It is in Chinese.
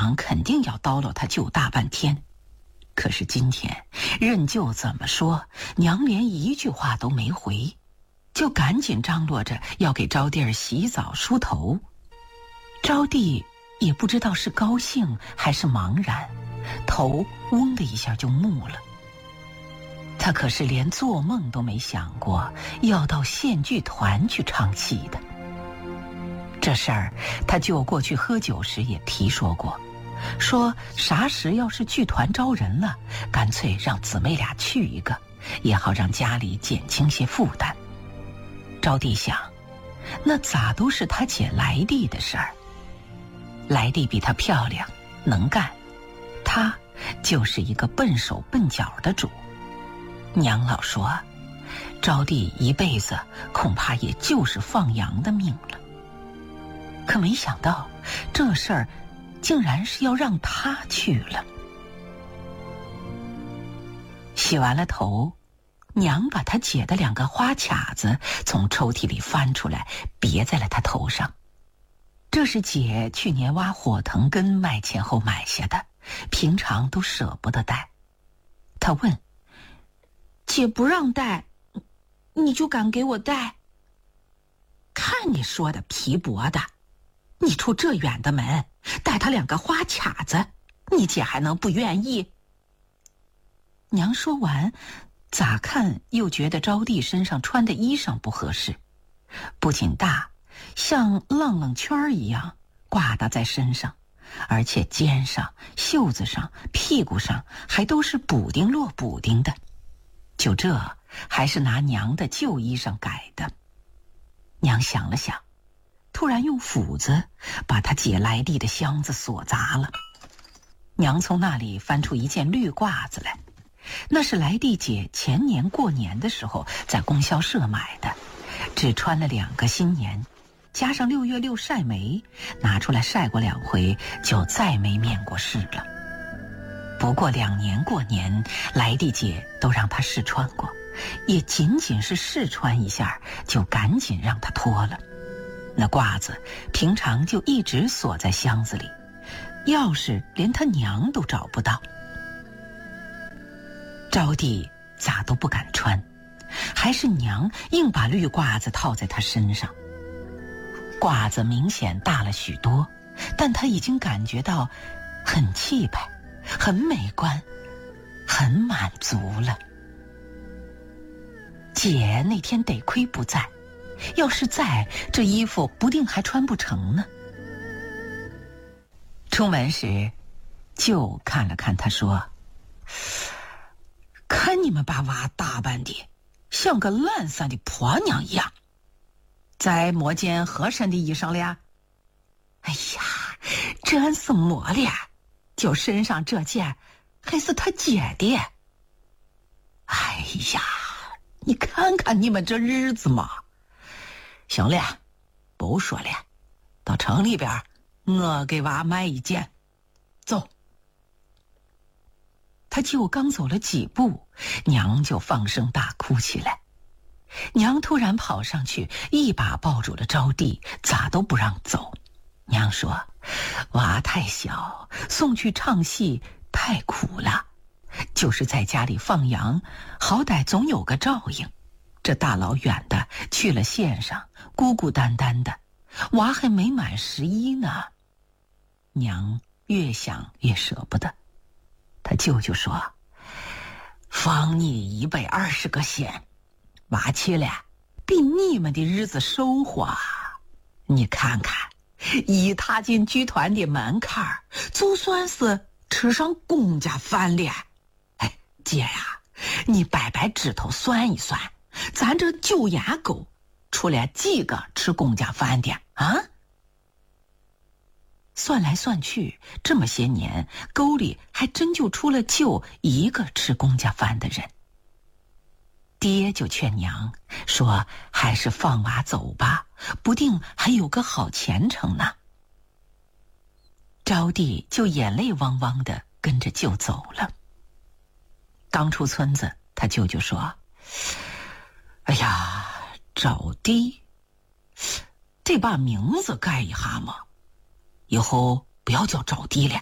娘肯定要叨唠他舅大半天。可是今天任舅怎么说，娘连一句话都没回，就赶紧张罗着要给招娣儿洗澡梳头。招娣也不知道是高兴还是茫然，头嗡的一下就木了。他可是连做梦都没想过要到县剧团去唱戏的。这事儿他舅过去喝酒时也提说过，说啥时要是剧团招人了，干脆让姊妹俩去一个，也好让家里减轻些负担。招娣想，那咋都是他姐来娣的事儿。来娣比她漂亮能干，她就是一个笨手笨脚的主。娘老说，招娣一辈子恐怕也就是放羊的命了。可没想到这事儿竟然是要让她去了。洗完了头，娘把她姐的2个花卡子从抽屉里翻出来，别在了她头上。这是姐去年挖火藤根卖钱后买下的，平常都舍不得戴。她问：姐不让戴，你就敢给我戴？看你说的皮薄的，你出这远的门带她2个花卡子，你姐还能不愿意？娘说完，咋看又觉得招娣身上穿的衣裳不合适，不仅大，像浪浪圈一样挂搭在身上，而且肩上、袖子上、屁股上还都是补丁落补丁的。就这还是拿娘的旧衣裳改的。娘想了想，突然用斧子把她姐来娣的箱子锁砸了。娘从那里翻出一件绿褂子来，那是来娣姐前年过年的时候在供销社买的，只穿了2个新年，加上6月6晒煤，拿出来晒过2回，就再没面过试了。不过2年过年，来娣姐都让她试穿过，也仅仅是试穿一下，就赶紧让她脱了。那褂子平常就一直锁在箱子里，钥匙连她娘都找不到。招娣咋都不敢穿，还是娘硬把绿褂子套在她身上。褂子明显大了许多，但她已经感觉到很气派，很美观，很满足了。姐那天得亏不在，要是在，这衣服不定还穿不成呢。出门时，舅看了看她说：看你们把娃打扮的像个懒散的婆娘一样，再抹件合身的衣裳了。哎呀，真是抹了，就身上这件还是他姐的。哎呀，你看看你们这日子嘛。行了，不说了，到城里边我给娃买一件，走。他舅刚走了几步，娘就放声大哭起来。娘突然跑上去，一把抱住了招娣，咋都不让走。娘说：娃太小，送去唱戏太苦了，就是在家里放羊，好歹总有个照应。这大老远的去了县上，孤孤单单的，娃还没满11呢。娘越想越舍不得。他舅舅说：放你120个县，娃去了比你们的日子收获。你看看，一踏进剧团的门槛，就算是吃上公家饭了。哎，姐呀，你掰掰指头算一算，咱这9眼沟出来几个吃公家饭的啊？算来算去，这么些年，沟里还真就出了舅一个吃公家饭的人。爹就劝娘说，还是放娃走吧，不定还有个好前程呢。招娣就眼泪汪汪的跟着舅走了。刚出村子，他舅舅说：哎呀，招娣，得把名字改一下嘛，以后不要叫招娣了，